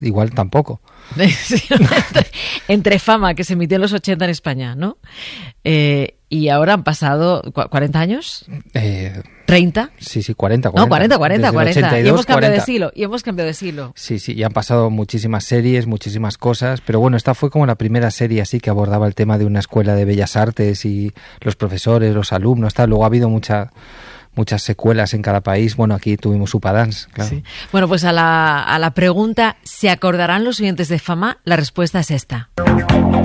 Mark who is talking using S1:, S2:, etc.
S1: igual tampoco.
S2: Sí, entre Fama, que se emitió en los 80 en España, ¿no? Y ahora han pasado 40 años. 30.
S1: Sí, 40.
S2: No, 40.
S1: 82,
S2: y hemos cambiado
S1: 40.
S2: de siglo.
S1: Sí, y han pasado muchísimas series, muchísimas cosas, pero bueno, esta fue como la primera serie así que abordaba el tema de una escuela de bellas artes y los profesores, los alumnos, tal. Luego ha habido muchas secuelas en cada país. Bueno, aquí tuvimos Upadance, claro.
S2: Sí. Bueno, pues a la pregunta, ¿se acordarán los oyentes de Fama? La respuesta es esta.